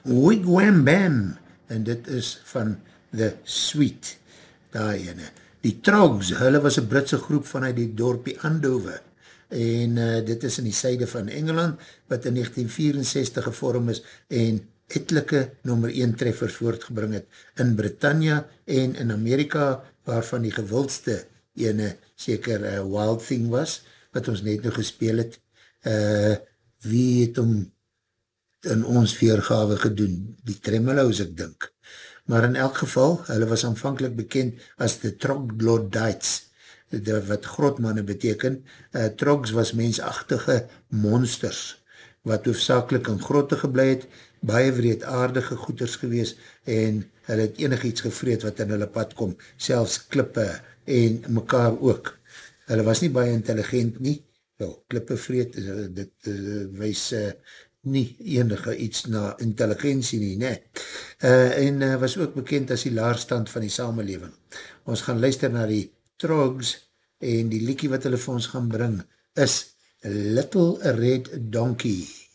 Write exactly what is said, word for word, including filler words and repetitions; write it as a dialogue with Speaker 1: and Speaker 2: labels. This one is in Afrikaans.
Speaker 1: Wig Wham Bam, en dit is van The Sweet, daai ene. Die Trogs, hulle was een Britse groep vanuit die dorpie Andover, en uh, dit is in die syde van Engeland, wat in negentien vierenzestig gevorm is, en etelike nummer een treffers voortgebring het in Britannia en in Amerika, waarvan die gewildste ene seker uh, Wild Thing was, wat ons net nog gespeel het. Uh, wie het om in ons weergawe gedoen? Die Tremolos, ek dink. Maar in elk geval, hulle was aanvankelijk bekend as de Troglodytes, wat grotmanne beteken. Uh, Trogs was mensachtige monsters, wat hoofdzakelijk in grotte geblei het, baie wreedaardige goeders gewees, en hulle het enig iets gevreed wat in hulle pad kom, selfs klippe en mekaar ook. Hulle was nie baie intelligent nie, wel, klippe vreed, dit uh, wees uh, nie enige iets na intelligentie nie, ne. Uh, en uh, was ook bekend as die laarstand van die samenleving. Ons gaan luister na die Trogs, en die liekie wat hulle vir ons gaan bring, is Little Red Donkey.